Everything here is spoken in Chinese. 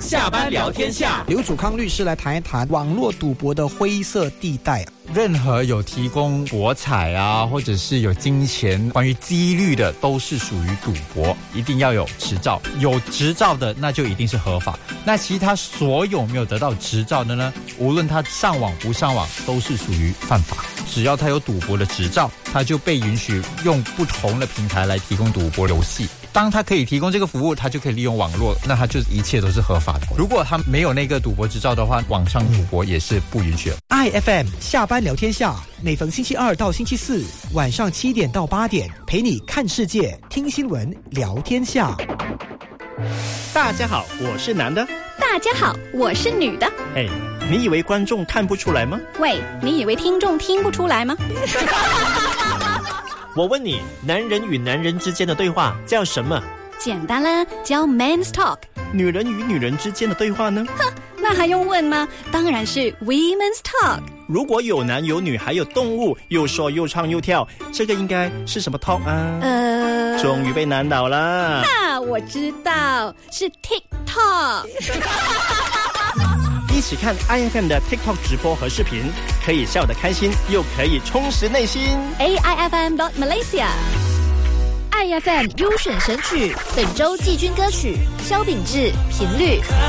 下班聊天下。 刘祖康律师来谈一谈网络赌博的灰色地带。 任何有提供博彩啊，或者是有金钱关于几率的，都是属于赌博，一定要有执照。有执照的那就一定是合法。那其他所有没有得到执照的呢，无论他上网不上网，都是属于犯法。只要他有赌博的执照，他就被允许用不同的平台来提供赌博游戏。当他可以提供这个服务，他就可以利用网络，那他就一切都是合法的。如果他没有那个赌博执照的话，网上赌博也是不允许的。 IFM 下班聊天下，每逢星期二到星期四晚上7点到8点，陪你看世界、听新闻、聊天下。 大家好，我是男的。 大家好，我是女的。 哎，你以为观众看不出来吗？ 喂，你以为听众听不出来吗？ 我问你，男人与男人之间的对话叫什么？ 简单啦，叫 Men's Talk。 女人与女人之间的对话呢？ 哼，那还用问吗？当然是 Women's Talk。 如果有男有女还有动物，又说又唱又跳，这个应该是什么 talk 啊？终于被难倒了。 我知道，是 TikTok。 一起看 IFM 的 TikTok 直播和视频，可以笑得开心，又可以充实内心。 AIFM.Malaysia IFM 优选神曲，本周季军歌曲萧秉治《频率》。